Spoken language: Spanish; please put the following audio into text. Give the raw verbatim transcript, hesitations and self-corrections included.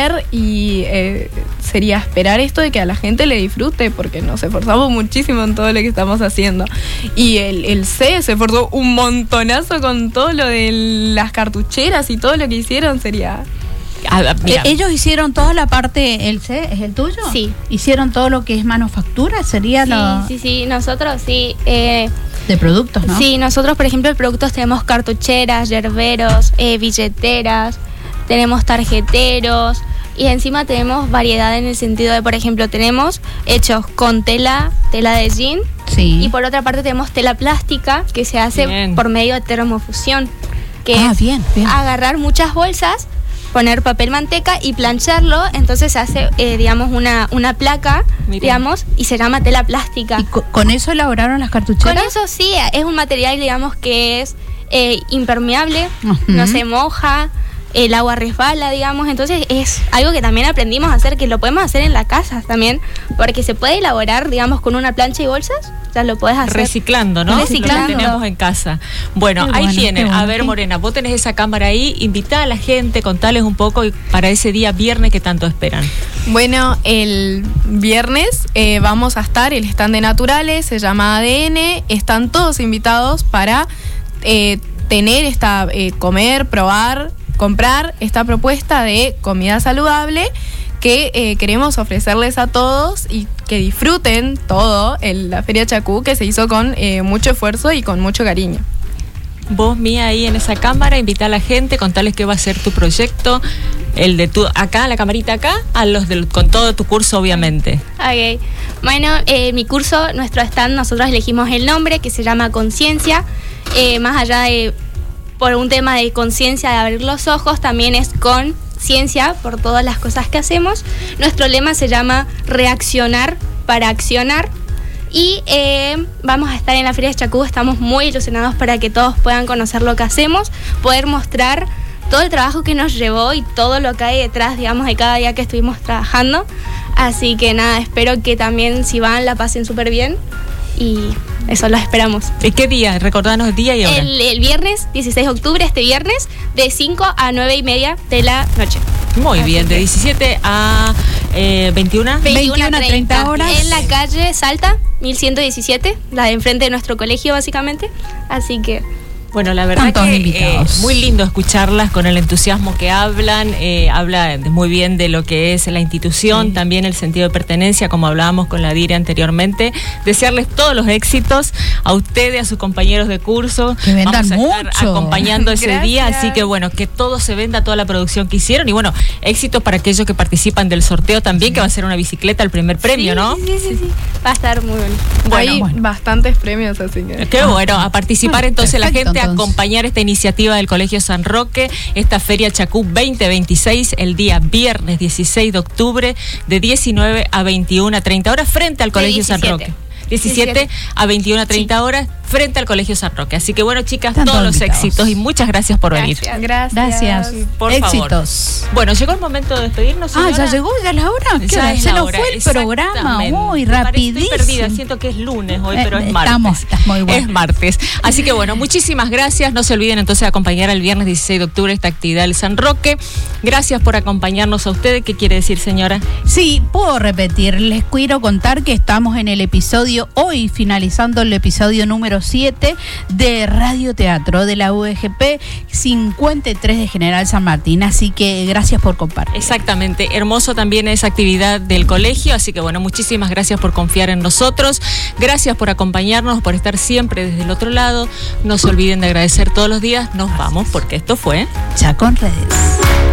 hacer y eh, sería esperar esto de que a la gente le disfrute, porque nos esforzamos muchísimo en todo lo que estamos haciendo. Y el, el C E se esforzó un montonazo con todo lo de las cartucheras y todo lo que hicieron. Sería... Ah, ellos hicieron toda la parte, ¿el C es el tuyo? Sí. Hicieron todo lo que es manufactura, sería sí, lo... Sí, sí, nosotros sí. Eh, de productos, ¿no? Sí, nosotros, por ejemplo, de productos tenemos cartucheras, yerberos, eh, billeteras, tenemos tarjeteros y encima tenemos variedad en el sentido de, por ejemplo, tenemos hechos con tela, tela de jean, sí. Y por otra parte tenemos tela plástica que se hace bien. Por medio de termofusión, que ah, es bien, bien. agarrar muchas bolsas, poner papel manteca y plancharlo, entonces se hace, eh, digamos, una, una placa, Miren. digamos, y se llama tela plástica. ¿Y co- con eso elaboraron las cartucheras? Con eso sí, es un material, digamos, que es eh, impermeable, uh-huh. no se moja, el agua resbala, digamos, entonces es algo que también aprendimos a hacer, que lo podemos hacer en la casa también, porque se puede elaborar, digamos, con una plancha y bolsas, ya lo puedes hacer. Reciclando, ¿no? Reciclando. Lo tenemos en casa. Bueno, qué ahí bueno, tienen. Bueno, a ver, Morena, vos tenés esa cámara ahí, invitá a la gente, contales un poco para ese día viernes que tanto esperan. Bueno, el viernes eh, vamos a estar, el stand de Naturales, se llama A D N, están todos invitados para eh, tener esta, eh, comer, probar, comprar esta propuesta de comida saludable que eh, queremos ofrecerles a todos y que disfruten todo en la Feria Chacú, que se hizo con eh, mucho esfuerzo y con mucho cariño. Vos, Mía, ahí en esa cámara, invita a la gente, contales qué va a ser tu proyecto, el de tu, acá, la camarita acá, a los del, con todo tu curso, obviamente. Ok, bueno, eh, mi curso, nuestro stand, nosotros elegimos el nombre que se llama Conciencia, eh, más allá de por un tema de conciencia, de abrir los ojos, también es con ciencia por todas las cosas que hacemos. Nuestro lema se llama Reaccionar para Accionar y eh, vamos a estar en la Feria de Chacú. Estamos muy ilusionados para que todos puedan conocer lo que hacemos, poder mostrar todo el trabajo que nos llevó y todo lo que hay detrás, digamos, de cada día que estuvimos trabajando. Así que nada, espero que también si van la pasen súper bien y eso lo esperamos. ¿Y qué día? Recordanos el día y hora. El, el viernes, dieciséis de octubre, este viernes, de cinco a nueve y media de la noche. Muy Así bien, que... de diecisiete a eh, veintiuna. veintiuna a treinta horas. En la calle Salta, mil ciento diecisiete, la de enfrente de nuestro colegio, básicamente. Así que... Bueno, la verdad que eh, muy lindo escucharlas con el entusiasmo que hablan, eh, habla muy bien de lo que es la institución, sí. También el sentido de pertenencia, como hablábamos con la Dire anteriormente. Desearles todos los éxitos a ustedes, a sus compañeros de curso. Que vendan Vamos a mucho. estar acompañando ese Gracias. día, así que bueno, que todo se venda, toda la producción que hicieron y bueno, éxitos para aquellos que participan del sorteo también, sí. Que va a ser una bicicleta el primer premio, sí, ¿no? Sí, sí, sí, sí. Va a estar muy bueno. Bueno, Hay bueno. bastantes premios, así que... Qué bueno, a participar entonces Perfecto, la gente, entonces. a acompañar esta iniciativa del Colegio San Roque, esta Feria Chacú veinte veintiséis, el día viernes dieciséis de octubre, de diecinueve a veintiuna a treinta horas, frente al Colegio San Roque. diecisiete a veintiuna a treinta sí. horas, frente al Colegio San Roque. Así que bueno, chicas, Están todos todos los invitados. éxitos y muchas gracias por Gracias. venir. Gracias. Gracias. Por Éxitos. favor. Bueno, llegó el momento de despedirnos, señora. Ah, ya llegó, ya es la hora. ¿Qué Ya hora? es Se la nos hora, fue el programa exactamente. muy Me parece- rapidísimo. Estoy perdida, siento que es lunes hoy, pero Eh, es martes. estamos, estás muy bueno. Es martes. Así que bueno, muchísimas gracias. No se olviden entonces de acompañar el viernes dieciséis de octubre esta actividad del San Roque. Gracias por acompañarnos a ustedes. ¿Qué quiere decir, señora? Sí, puedo repetir. Les quiero contar que estamos en el episodio, hoy finalizando el episodio número siete de Radio Teatro de la U E G P cincuenta y tres de General San Martín. Así que gracias por compartir. Exactamente. Hermoso también esa actividad del colegio. Así que bueno, muchísimas gracias por confiar en nosotros. Gracias por acompañarnos, por estar siempre desde el otro lado. No se olviden de agradecer todos los días. Nos vamos porque esto fue Ya con redes.